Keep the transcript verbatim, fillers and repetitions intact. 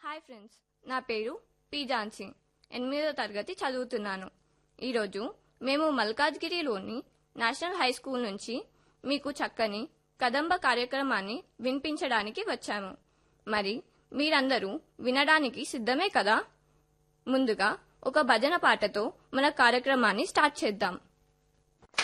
Hi friends, నా పేరు P Jhansi. ఎనిమిదో తరగతి చదువుతున్నాను. ఈరోజు మేము మల్కాజ్గిరిలోని నేషనల్ హై స్కూల్ నుంచి మీకు చక్కని కదంబ కార్యక్రమాన్ని వినిపించడానికి వచ్చాము. మరి మీరందరూ వినడానికి సిద్ధమే కదా? ముందుగా ఒక భజన పాటతో మన కార్యక్రమాన్ని స్టార్ట్ చేద్దాం.